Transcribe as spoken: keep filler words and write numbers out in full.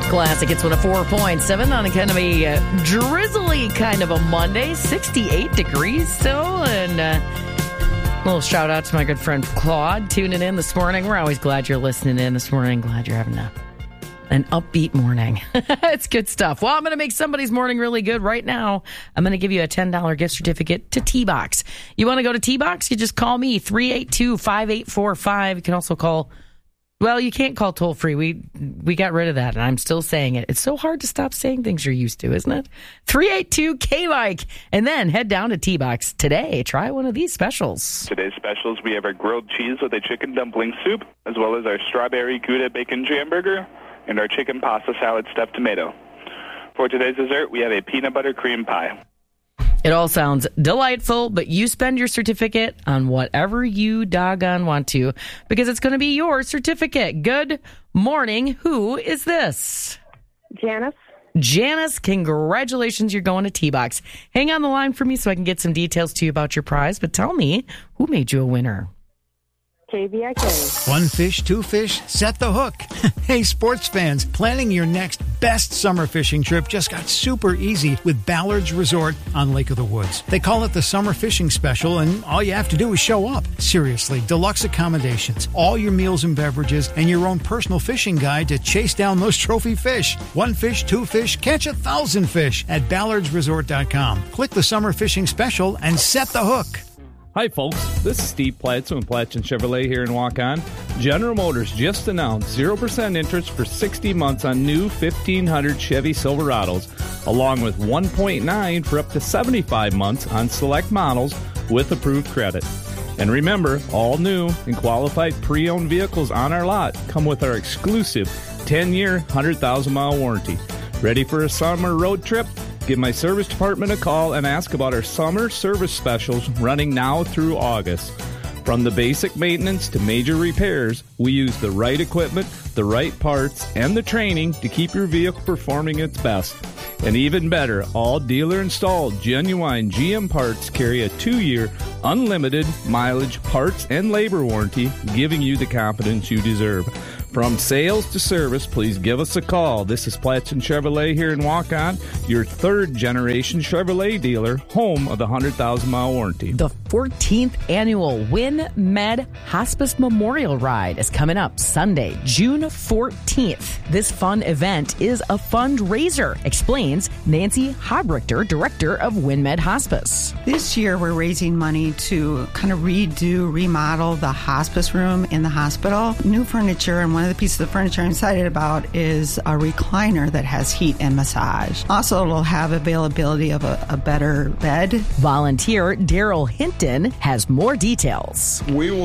Classic. It's one of four point seven on a kind of a uh, drizzly kind of a Monday. sixty-eight degrees still. And uh, a little shout out to my good friend Claude tuning in this morning. We're always glad you're listening in this morning. Glad you're having a, an upbeat morning. It's good stuff. Well, I'm going to make somebody's morning really good right now. I'm going to give you a ten dollars gift certificate to T-Box. You want to go to T-Box? You just call me, three eight two, five eight four five. You can also call... Well, you can't call toll free. We we got rid of that, and I'm still saying it. It's so hard to stop saying things you're used to, isn't it? three eight two K Mike. And then head down to T-Box today. Try one of these specials. Today's specials, we have our grilled cheese with a chicken dumpling soup, as well as our strawberry Gouda bacon jam burger, and our chicken pasta salad stuffed tomato. For today's dessert, we have a peanut butter cream pie. It all sounds delightful, but you spend your certificate on whatever you doggone want to, because it's going to be your certificate. Good morning. Who is this? Janice. Janice, congratulations. You're going to T-Box. Hang on the line for me so I can get some details to you about your prize, but tell me, who made you a winner? K V I K. One fish, two fish, set the hook. Hey, sports fans, planning your next best summer fishing trip just got super easy with Ballard's Resort on Lake of the Woods. They call it the Summer Fishing Special, and all you have to do is show up. Seriously, deluxe accommodations, all your meals and beverages, and your own personal fishing guide to chase down those trophy fish. One fish, two fish, catch a thousand fish at ballards resort dot com. Click the Summer Fishing Special and set the hook. Hi, folks. This is Steve Platson with Platson Chevrolet here in Waukon. General Motors just announced zero percent interest for sixty months on new fifteen hundred Chevy Silverados, along with one point nine for up to seventy-five months on select models with approved credit. And remember, all new and qualified pre-owned vehicles on our lot come with our exclusive ten-year, one hundred thousand mile warranty. Ready for a summer road trip? Give my service department a call and ask about our summer service specials running now through August. From the basic maintenance to major repairs, we use the right equipment, the right parts, and the training to keep your vehicle performing its best. And even better, all dealer-installed genuine G M parts carry a two-year, unlimited mileage parts and labor warranty, giving you the confidence you deserve. From sales to service, please give us a call. This is Platson Chevrolet here in Waukon, your third-generation Chevrolet dealer, home of the one hundred thousand mile warranty. The fourteenth annual WinMed Hospice Memorial Ride is coming up Sunday, June fourteenth. This fun event is a fundraiser, explains Nancy Hobrichter, director of WinMed Hospice. This year, we're raising money to kind of redo, remodel the hospice room in the hospital. New furniture, and one of the pieces of furniture I'm excited about is a recliner that has heat and massage. Also, it'll have availability of a, a better bed. Volunteer Daryl Hinton has more details. We will